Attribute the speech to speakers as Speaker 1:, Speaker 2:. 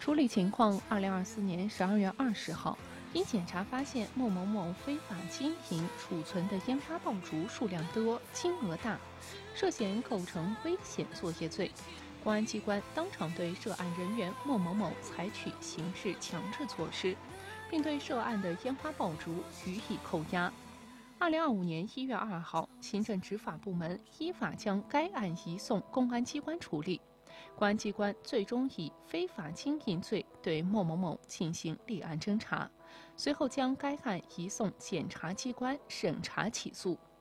Speaker 1: 处理情况：2024年12月20号，因检查发现某某某非法经营储存的烟花爆竹数量多、金额大，涉嫌构成危险作业罪。公安机关当场对涉案人员某某某采取刑事强制措施，并对涉案的烟花爆竹予以扣押。2025年1月2号，行政执法部门依法将该案移送公安机关处理。公安机关最终以非法经营罪对某某某进行立案侦查，随后将该案移送检察机关审查起诉。